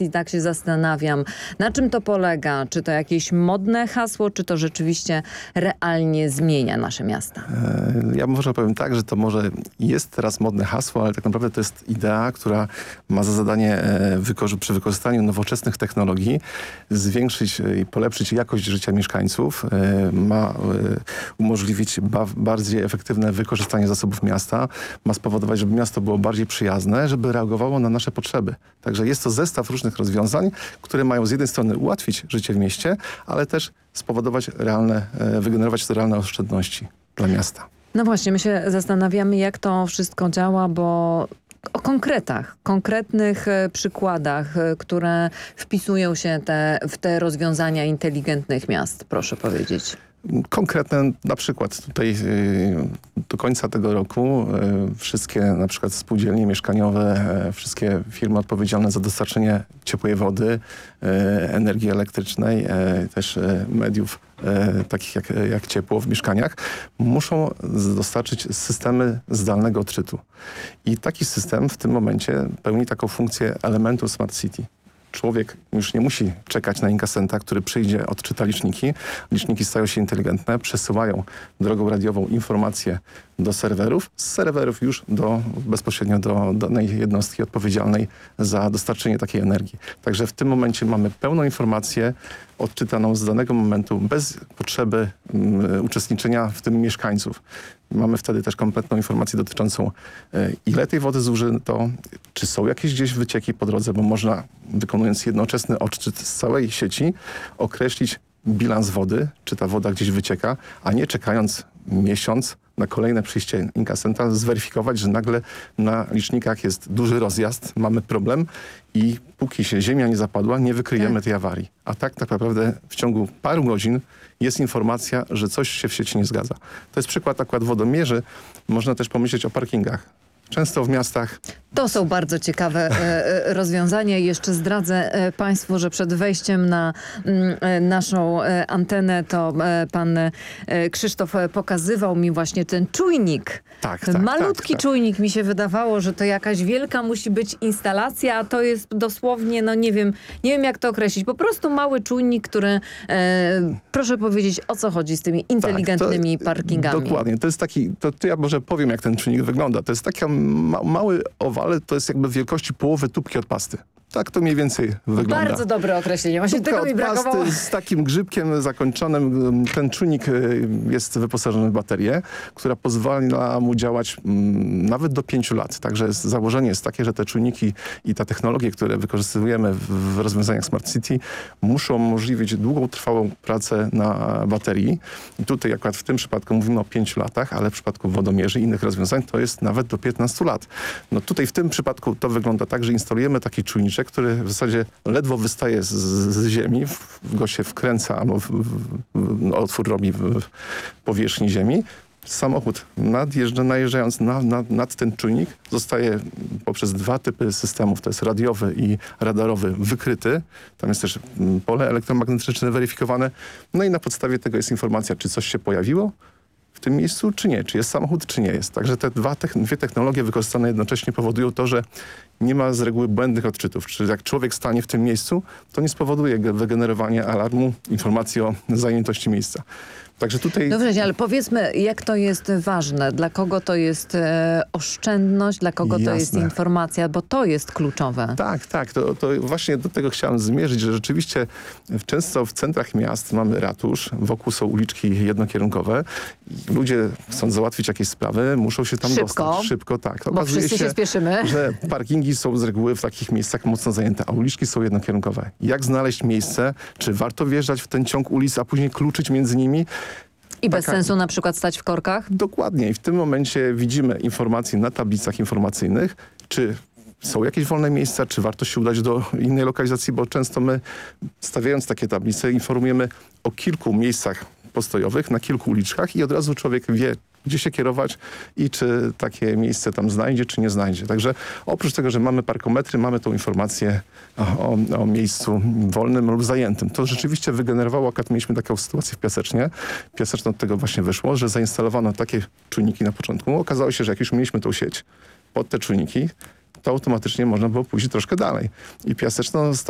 i tak się zastanawiam, na czym to polega? Czy to jakieś modne hasło, czy to rzeczywiście realnie zmienia nasze miasta? Ja może powiem tak, że to może jest teraz modne hasło, ale tak naprawdę to jest idea, która ma za zadanie przy wykorzystaniu nowoczesnych technologii zwiększyć i polepszyć jakość życia mieszkańców, ma umożliwić bardziej efektywne wykorzystanie zasobów miasta, ma spowodować, żeby miasto było bardziej przyjazne, żeby reagowało na nasze potrzeby. Także jest to zestaw różnych rozwiązań, które mają z jednej strony ułatwić życie w mieście, ale też spowodować wygenerować realne oszczędności dla miasta. No właśnie, my się zastanawiamy, jak to wszystko działa, bo o konkretnych przykładach, które wpisują się w te rozwiązania inteligentnych miast, proszę powiedzieć. Konkretne na przykład tutaj do końca tego roku wszystkie na przykład spółdzielnie mieszkaniowe, wszystkie firmy odpowiedzialne za dostarczenie ciepłej wody, energii elektrycznej, też mediów takich jak ciepło w mieszkaniach, muszą dostarczyć systemy zdalnego odczytu. I taki system w tym momencie pełni taką funkcję elementu Smart City. Człowiek już nie musi czekać na inkasenta, który przyjdzie, odczyta liczniki. Liczniki stają się inteligentne, przesyłają drogą radiową informacje do serwerów, z serwerów już bezpośrednio do danej jednostki odpowiedzialnej za dostarczenie takiej energii. Także w tym momencie mamy pełną informację odczytaną z danego momentu, bez potrzeby uczestniczenia w tym mieszkańców. Mamy wtedy też kompletną informację dotyczącą ile tej wody zużyto, czy są jakieś gdzieś wycieki po drodze, bo można, wykonując jednoczesny odczyt z całej sieci, określić bilans wody, czy ta woda gdzieś wycieka, a nie czekając miesiąc na kolejne przyjście inkasenta, zweryfikować, że nagle na licznikach jest duży rozjazd, mamy problem i póki się ziemia nie zapadła, nie wykryjemy tej awarii. A tak naprawdę w ciągu paru godzin jest informacja, że coś się w sieci nie zgadza. To jest przykład akurat wodomierzy. Można też pomyśleć o parkingach. Często w miastach... To są bardzo ciekawe rozwiązania. Jeszcze zdradzę Państwu, że przed wejściem na naszą antenę to pan Krzysztof pokazywał mi właśnie ten czujnik. Malutki czujnik. Mi się wydawało, że to jakaś wielka musi być instalacja, a to jest dosłownie, no nie wiem jak to określić. Po prostu mały czujnik, który, proszę powiedzieć, o co chodzi z tymi inteligentnymi parkingami. Dokładnie. To jest taki, to ja może powiem, jak ten czujnik wygląda. To jest taki mały owal, to jest jakby wielkości połowy tubki od pasty. Tak to mniej więcej wygląda. Bardzo dobre określenie. Właśnie Tubka tego mi brakowało. Pasty z takim grzybkiem zakończonym. Ten czujnik jest wyposażony w baterię, która pozwala mu działać nawet do 5 lat. Także założenie jest takie, że te czujniki i ta technologie, które wykorzystujemy w rozwiązaniach Smart City, muszą umożliwić długotrwałą pracę na baterii. I tutaj akurat w tym przypadku mówimy o 5 latach, ale w przypadku wodomierzy i innych rozwiązań to jest nawet do 15 lat. No tutaj w tym przypadku to wygląda tak, że instalujemy taki czujniczek, który w zasadzie ledwo wystaje z ziemi, go się wkręca, otwór robi w powierzchni ziemi. Samochód najeżdżając nad ten czujnik zostaje poprzez 2 typy systemów, to jest radiowy i radarowy, wykryty. Tam jest też pole elektromagnetyczne weryfikowane. No i na podstawie tego jest informacja, czy coś się pojawiło w tym miejscu, czy nie. Czy jest samochód, czy nie jest. Także te dwie technologie wykorzystane jednocześnie powodują to, że nie ma z reguły błędnych odczytów. Czyli jak człowiek stanie w tym miejscu, to nie spowoduje wygenerowania alarmu, informacji o zajętości miejsca. Także tutaj... Dobrze, ale powiedzmy, jak to jest ważne, dla kogo to jest oszczędność, dla kogo to jest informacja, bo to jest kluczowe. Tak, to właśnie do tego chciałem zmierzyć, że rzeczywiście często w centrach miast mamy ratusz, wokół są uliczki jednokierunkowe. Ludzie chcąc załatwić jakieś sprawy, muszą się tam dostać. Szybko, tak. Bo wszyscy się spieszymy. Że parkingi są z reguły w takich miejscach mocno zajęte, a uliczki są jednokierunkowe. Jak znaleźć miejsce? Czy warto wjeżdżać w ten ciąg ulic, a później kluczyć między nimi? I bez sensu na przykład stać w korkach? Dokładnie. I w tym momencie widzimy informacje na tablicach informacyjnych, czy są jakieś wolne miejsca, czy warto się udać do innej lokalizacji, bo często my, stawiając takie tablice, informujemy o kilku miejscach postojowych na kilku uliczkach i od razu człowiek wie, gdzie się kierować i czy takie miejsce tam znajdzie, czy nie znajdzie. Także oprócz tego, że mamy parkometry, mamy tą informację o miejscu wolnym lub zajętym. To rzeczywiście wygenerowało, akurat mieliśmy taką sytuację w Piasecznie. Piaseczno od tego właśnie wyszło, że zainstalowano takie czujniki na początku. Okazało się, że jak już mieliśmy tą sieć pod te czujniki, to automatycznie można było pójść troszkę dalej. I Piaseczno